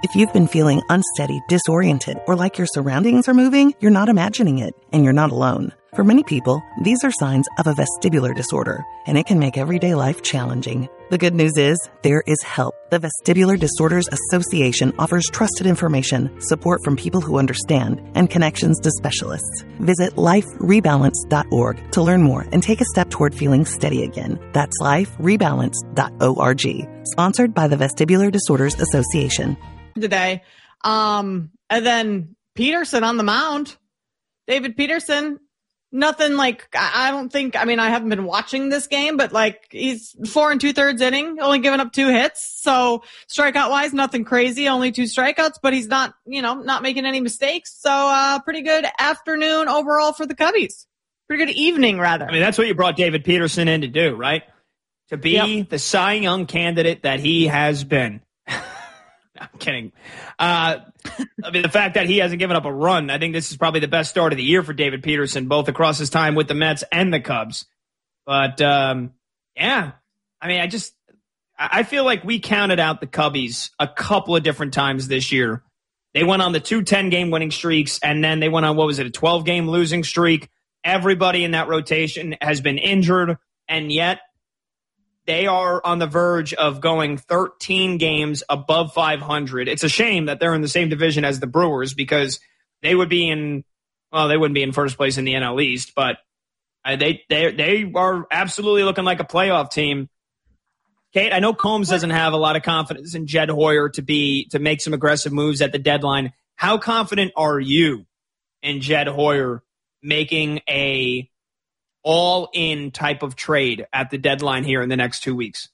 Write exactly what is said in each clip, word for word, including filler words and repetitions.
If you've been feeling unsteady, disoriented, or like your surroundings are moving, you're not imagining it, and you're not alone. For many people, these are signs of a vestibular disorder, and it can make everyday life challenging. The good news is, there is help. The Vestibular Disorders Association offers trusted information, support from people who understand, and connections to specialists. Visit life rebalance dot org to learn more and take a step toward feeling steady again. That's life rebalance dot org. Sponsored by the Vestibular Disorders Association. Today. Um, and then Peterson on the mound. David Peterson, nothing like, I don't think, I mean, I haven't been watching this game, but like he's four and two thirds inning, only giving up two hits. So strikeout wise, nothing crazy, only two strikeouts, but he's not, you know, not making any mistakes. So, uh, pretty good afternoon overall for the Cubbies. Pretty good evening, rather. I mean, that's what you brought David Peterson in to do, right? To be yep. the Cy Young candidate that he has been. I'm kidding. Uh, I mean, the fact that he hasn't given up a run, I think this is probably the best start of the year for David Peterson, both across his time with the Mets and the Cubs. But, um, yeah, I mean, I just, I feel like we counted out the Cubbies a couple of different times this year. They went on the two ten-game winning streaks, and then they went on, what was it, a twelve-game losing streak. Everybody in that rotation has been injured, and yet they are on the verge of going thirteen games above five hundred. It's a shame that they're in the same division as the Brewers because they would be in, well, they wouldn't be in first place in the N L East, but uh, they, they, they are absolutely looking like a playoff team. Kate, I know Combs doesn't have a lot of confidence in Jed Hoyer to be, to make some aggressive moves at the deadline. How confident are you in Jed Hoyer making a all-in type of trade at the deadline here in the next two weeks?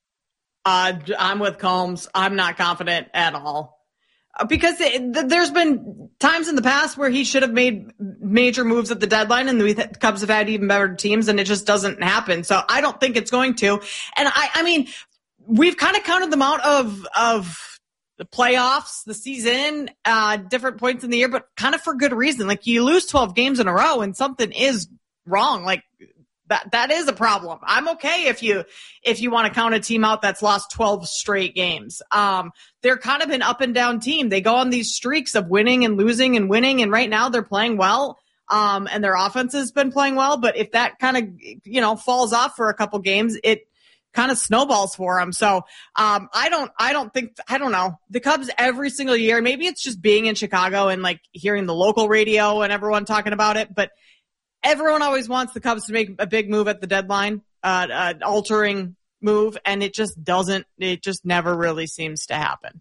Uh, I'm with Combs. I'm not confident at all. Because it, there's been times in the past where he should have made major moves at the deadline, and the Cubs have had even better teams, and it just doesn't happen. So I don't think it's going to. And I, I mean, we've kind of counted them out of, of the playoffs, the season, uh, different points in the year, but kind of for good reason. Like, you lose twelve games in a row and something is wrong. Like, that, that is a problem. I'm okay if you, if you want to count a team out that's lost twelve straight games. Um, they're kind of an up and down team. They go on these streaks of winning and losing and winning. And right now they're playing well. Um, and their offense has been playing well. But if that kind of, you know, falls off for a couple games, it kind of snowballs for them. So, um, I don't, I don't think, I don't know. The Cubs every single year, maybe it's just being in Chicago and like hearing the local radio and everyone talking about it, but everyone always wants the Cubs to make a big move at the deadline, uh, uh, altering move, and it just doesn't, it just never really seems to happen.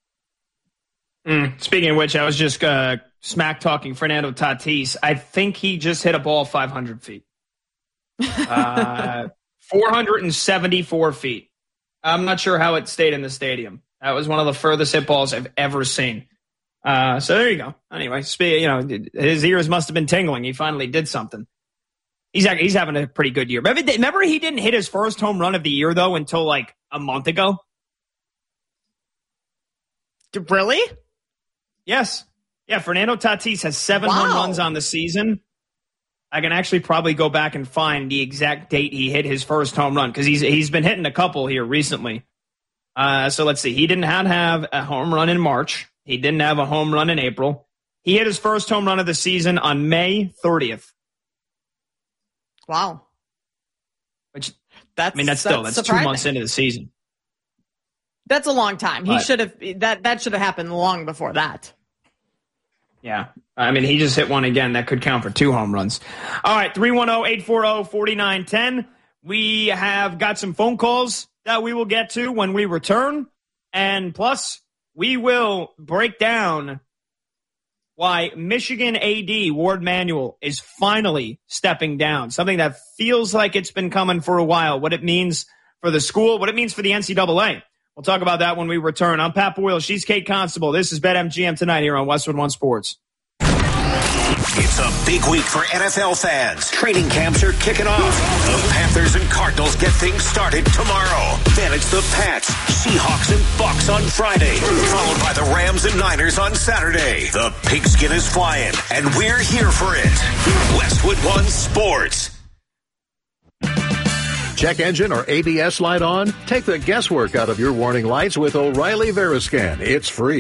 Mm, speaking of which, I was just uh, smack talking Fernando Tatis. I think he just hit a ball five hundred feet. Uh, four hundred seventy-four feet. I'm not sure how it stayed in the stadium. That was one of the furthest hit balls I've ever seen. Uh, so there you go. Anyway, you know, his ears must have been tingling. He finally did something. He's he's having a pretty good year. Remember, remember he didn't hit his first home run of the year, though, until like a month ago? Really? Yes. Yeah, Fernando Tatis has seven wow. home runs on the season. I can actually probably go back and find the exact date he hit his first home run because he's he's been hitting a couple here recently. Uh, so let's see. He didn't have, have a home run in March. He didn't have a home run in April. He hit his first home run of the season on May thirtieth. Wow. Which, that's, I mean, that's still, that's, that's surprising. two months into the season. That's a long time. He But, should have, that, that should have happened long before that. Yeah. I mean, he just hit one again. That could count for two home runs. All right. three one zero, eight four zero, four nine one zero. We have got some phone calls that we will get to when we return. And plus, we will break down why Michigan A D Ward Manuel is finally stepping down, something that feels like it's been coming for a while, what it means for the school, what it means for the N C double A. We'll talk about that when we return. I'm Pat Boyle. She's Kate Constable. This is BetMGM tonight here on Westwood One Sports. It's a big week for N F L fans. Training camps are kicking off. The Panthers and Cardinals get things started tomorrow. Then it's the Pats, Seahawks, and Bucks on Friday. Followed by the Rams and Niners on Saturday. The pigskin is flying, and we're here for it. Westwood One Sports. Check engine or A B S light on? Take the guesswork out of your warning lights with O'Reilly Veriscan. It's free.